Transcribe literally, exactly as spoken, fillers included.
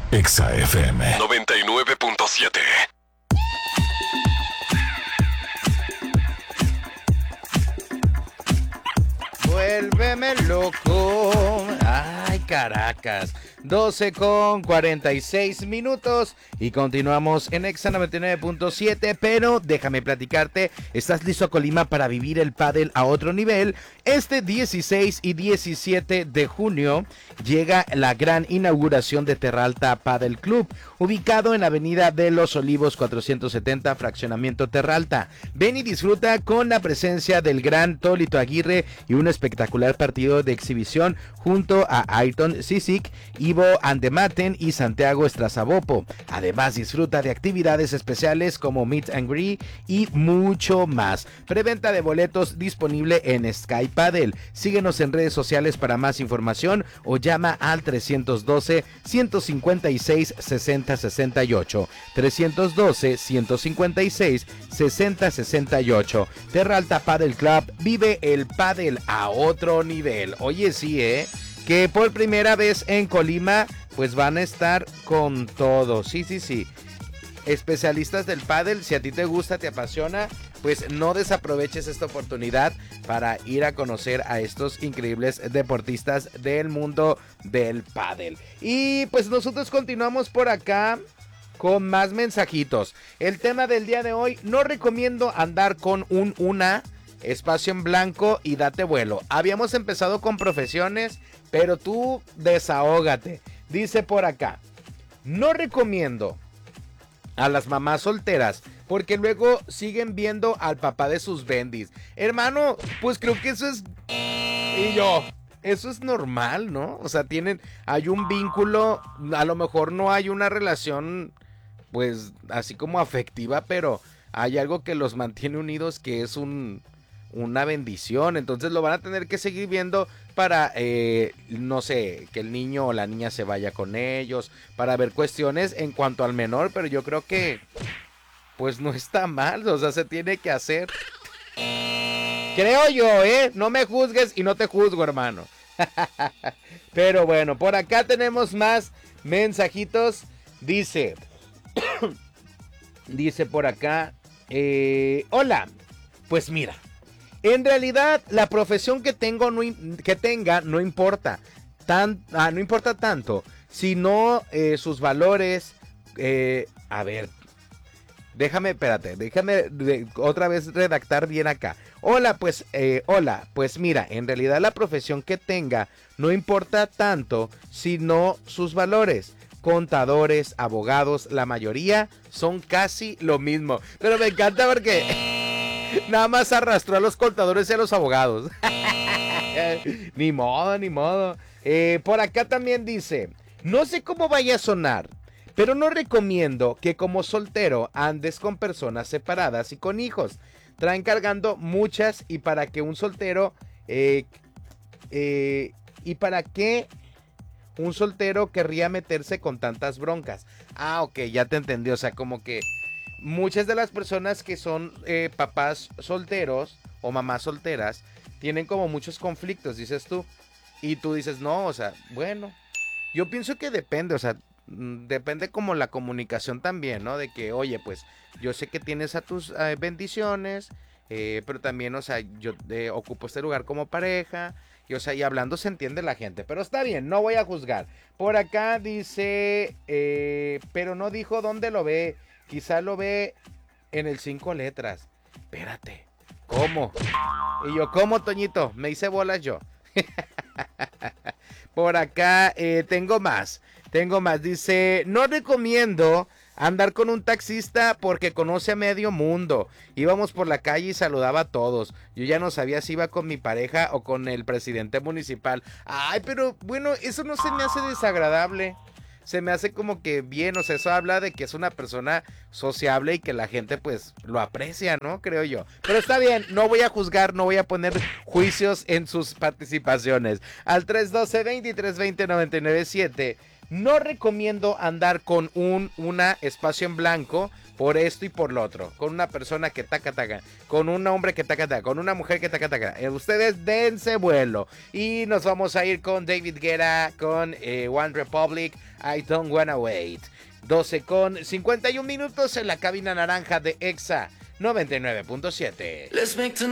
Exa F M noventa y nueve punto siete. Vuélveme loco. Ay, Caracas. doce con cuarenta y seis minutos y continuamos en Exa noventa y nueve punto siete, pero déjame platicarte, ¿estás listo, Colima, para vivir el pádel a otro nivel? Este dieciséis y diecisiete de junio llega la gran inauguración de Terralta Padel Club, ubicado en Avenida de los Olivos cuatrocientos setenta, Fraccionamiento Terralta. Ven y disfruta con la presencia del gran Tolito Aguirre y un espectacular partido de exhibición junto a Ayrton Sisic, Ivo Andematen y Santiago Estrazabopo. Además, disfruta de actividades especiales como Meet and Greet y mucho más. Preventa de boletos disponible en Sky Padel. Síguenos en redes sociales para más información o llama al trescientos doce, ciento cincuenta y seis, sesenta sesenta y ocho. trescientos doce, ciento cincuenta y seis, sesenta sesenta y ocho. Terralta Padel Club, vive el pádel a otro nivel. Oye, sí, ¿eh? Que por primera vez en Colima, pues van a estar con todo. Sí, sí, sí. Especialistas del pádel, si a ti te gusta, te apasiona, pues no desaproveches esta oportunidad para ir a conocer a estos increíbles deportistas del mundo del pádel. Y pues nosotros continuamos por acá con más mensajitos. El tema del día de hoy: no recomiendo andar con un una, espacio en blanco y date vuelo. Habíamos empezado con profesiones, pero tú desahógate. Dice por acá: no recomiendo a las mamás solteras porque luego siguen viendo al papá de sus bendis. Hermano, pues creo que eso es... Y yo... Eso es normal, ¿no? O sea, tienen... Hay un vínculo, a lo mejor no hay una relación, pues, así como afectiva, pero hay algo que los mantiene unidos, que es un... una bendición. Entonces lo van a tener que seguir viendo para, eh, no sé, que el niño o la niña se vaya con ellos, para ver cuestiones en cuanto al menor, pero yo creo que, pues no está mal, o sea, se tiene que hacer. Creo yo, ¿eh? No me juzgues y no te juzgo, hermano. Pero bueno, por acá tenemos más mensajitos. Dice, dice por acá, eh, hola, pues mira, en realidad la profesión que tengo no, que tenga no importa, tan, ah, no importa tanto, sino eh, sus valores. Eh, a ver, déjame, espérate, déjame de, otra vez redactar bien acá. Hola, pues, eh, hola, pues mira, en realidad la profesión que tenga no importa tanto, sino sus valores. Contadores, abogados, la mayoría son casi lo mismo. Pero me encanta porque... nada más arrastró a los contadores y a los abogados. Ni modo, ni modo. Eh, por acá también dice, no sé cómo vaya a sonar, pero no recomiendo que como soltero andes con personas separadas y con hijos. Traen cargando muchas y para que un soltero... Eh, eh, y para qué un soltero querría meterse con tantas broncas. Ah, ok, ya te entendí. O sea, como que... muchas de las personas que son eh, papás solteros o mamás solteras tienen como muchos conflictos, dices tú. Y tú dices, no, o sea, bueno, yo pienso que depende, o sea, depende como la comunicación también, ¿no? De que, oye, pues yo sé que tienes a tus eh, bendiciones, eh, pero también, o sea, yo eh, ocupo este lugar como pareja. Y, o sea, y hablando se entiende la gente, pero está bien, no voy a juzgar. Por acá dice, eh, pero no dijo dónde lo ve. Quizá lo ve en el cinco letras. Espérate, ¿cómo? Y yo, ¿cómo, Toñito? Me hice bolas yo. Por acá eh, tengo más. Tengo más. Dice, no recomiendo andar con un taxista porque conoce a medio mundo. Íbamos por la calle y saludaba a todos. Yo ya no sabía si iba con mi pareja o con el presidente municipal. Ay, pero bueno, eso no se me hace desagradable. Se me hace como que bien, o sea, eso habla de que es una persona sociable y que la gente pues lo aprecia, ¿no? Creo yo. Pero está bien, no voy a juzgar, no voy a poner juicios en sus participaciones. Al tres uno dos, dos tres dos cero, nueve nueve siete. No recomiendo andar con un una espacio en blanco, por esto y por lo otro, con una persona que taca taca, con un hombre que taca taca, con una mujer que taca taca. Eh, ustedes dense vuelo. Y nos vamos a ir con David Guetta, con eh, One Republic, I Don't Wanna Wait. doce con cincuenta y un minutos en la cabina naranja de Exa noventa y nueve punto siete.